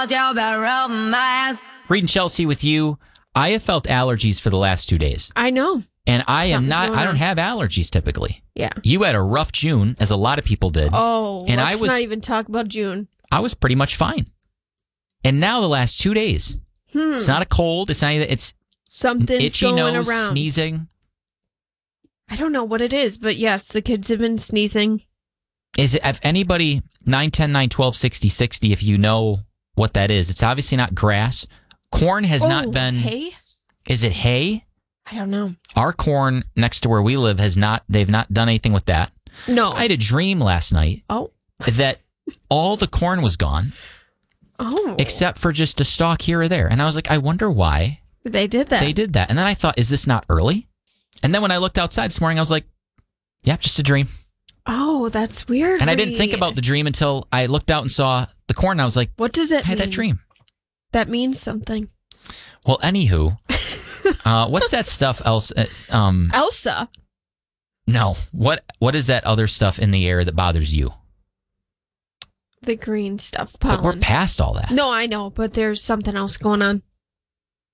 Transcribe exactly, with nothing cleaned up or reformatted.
Reading Chelsea with you. I have felt allergies for the last two days. I know. And I am Something's not, going I don't on. have allergies typically. Yeah. You had a rough June, as a lot of people did. Oh, and let's I was, not even talk about June. I was pretty much fine. And now the last two days, Hmm. it's not a cold. It's not, it's Something's itchy going nose, around. sneezing. I don't know what it is, but yes, the kids have been sneezing. Is it, if anybody, nine ten, nine twelve, sixty, sixty, if you know what that is, it's obviously not grass. Corn has oh, not been. Hay? Is it hay? I don't know. Our corn next to where we live has not, they've not done anything with that. No. I had a dream last night oh. that all the corn was gone, Oh. except for just a stalk here or there. And I was like, I wonder why They did that. they did that. And then I thought, is this not early? And then when I looked outside this morning, I was like, yeah, just a dream. Oh, that's weird. And I didn't think about the dream until I looked out and saw the corn. And I was like, What does it I had mean? that dream. That means something. Well, anywho, uh, what's that stuff else? Uh, um, Elsa. no, what what is that other stuff in the air that bothers you? The green stuff. But we're Pollen. past all that. No, I know, but there's something else going on.